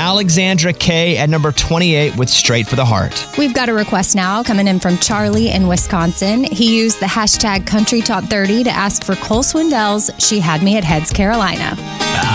Alexandra K at number 28 with Straight for the Heart. We've got a request now coming in from Charlie in Wisconsin. He used the hashtag Country Top 30 to ask for Cole Swindell's She Had Me at Heads, Carolina.